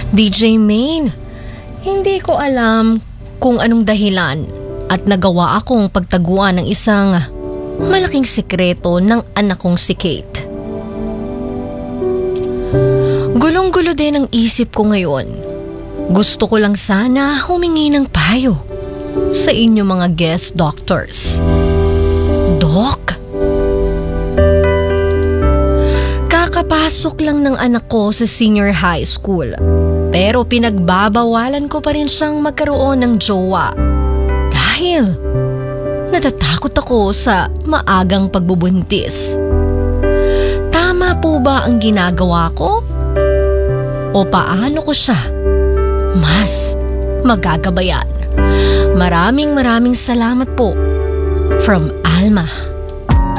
DJ Maine, hindi ko alam kung anong dahilan at nagawa akong pagtaguan ng isang malaking sekreto ng anak kong si Kate. Gulong-gulo din ang isip ko ngayon. Gusto ko lang sana humingi ng payo sa inyo mga guest doctors. Doc? Kakapasok lang ng anak ko sa senior high school, pero pinagbabawalan ko pa rin siyang magkaroon ng jowa dahil natatakot ako sa maagang pagbubuntis. Tama po ba ang ginagawa ko? O paano ko siya mas magagabayan? Maraming salamat po. From Alma.